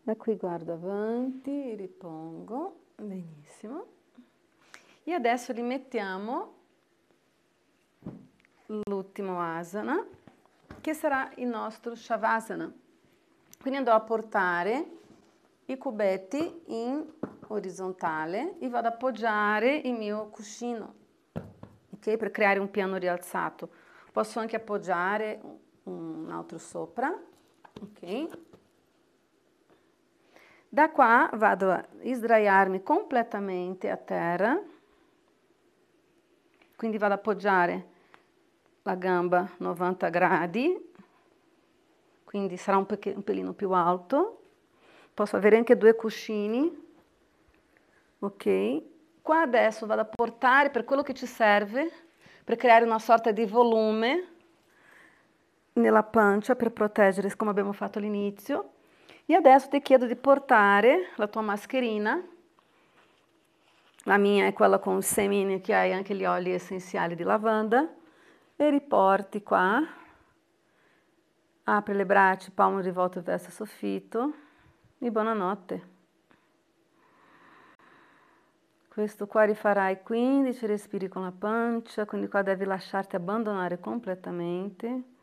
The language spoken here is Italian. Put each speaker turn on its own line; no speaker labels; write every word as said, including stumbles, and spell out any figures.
Da qui guardo avanti, ripongo, benissimo. E adesso rimettiamo l'ultimo asana, che sarà il nostro Shavasana. Quindi andrò a portare i cubetti in orizzontale e vado ad appoggiare il mio cuscino, ok? Per creare un piano rialzato. Posso anche appoggiare un altro sopra, ok? Da qua vado a sdraiarmi completamente a terra, quindi vado ad appoggiare la gamba novanta gradi, quindi sarà un, un pelino più alto. Posso avere anche due cuscini, ok? Qua adesso vado a portare per quello che ci serve, per creare una sorta di volume nella pancia, per proteggere, come abbiamo fatto all'inizio. E adesso ti chiedo di portare la tua mascherina, la mia è quella con semini che hai anche gli oli essenziali di lavanda, e riporti qua, apri le braccia, palmo rivolto verso il soffitto, e buonanotte. Questo qua rifarai quindici respiri con la pancia, quindi qua devi lasciarti abbandonare completamente.